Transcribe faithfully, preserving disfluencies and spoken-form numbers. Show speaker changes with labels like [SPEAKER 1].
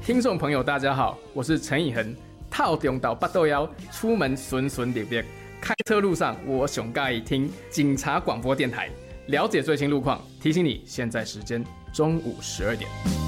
[SPEAKER 1] 听众朋友，大家好，我是陈以恒。套中岛八豆腰，出门顺顺利利。开车路上，我熊介意听警察广播电台，了解最新路况。提醒你，现在时间中午十二点。